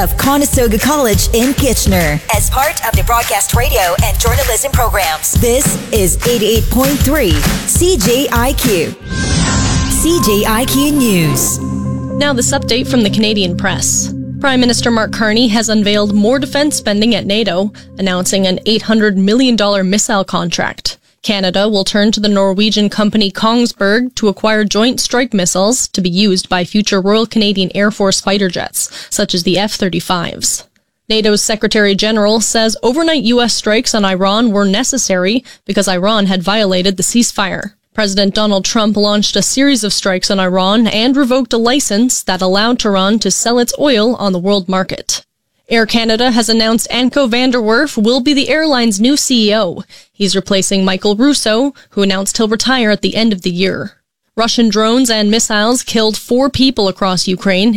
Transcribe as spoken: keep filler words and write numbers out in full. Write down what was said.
of Conestoga College in Kitchener as part of the broadcast radio and journalism programs. This is eighty-eight point three C J I Q. C J I Q News. Now this update from the Canadian Press. Prime Minister Mark Carney has unveiled more defense spending at NATO, announcing an eight hundred million dollars missile contract. Canada will turn to the Norwegian company Kongsberg to acquire Joint Strike Missiles to be used by future Royal Canadian Air Force fighter jets, such as the F thirty-fives. NATO's Secretary General says overnight U S strikes on Iran were necessary because Iran had violated the ceasefire. President Donald Trump launched a series of strikes on Iran and revoked a license that allowed Tehran to sell its oil on the world market. Air Canada has announced Anko van der Werf will be the airline's new C E O. He's replacing Michael Russo, who announced he'll retire at the end of the year. Russian drones and missiles killed four people across Ukraine